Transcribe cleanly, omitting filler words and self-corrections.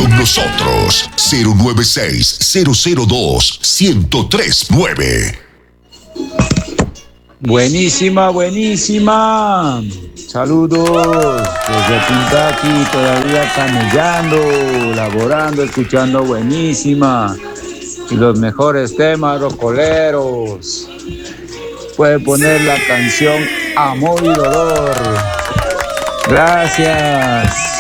con nosotros. 096-002-1039. Buenísima, buenísima. Saludos desde Kentucky, todavía camellando, laborando, escuchando buenísima. Y los mejores temas rocoleros. Puede poner la canción Amor y Dolor. Gracias.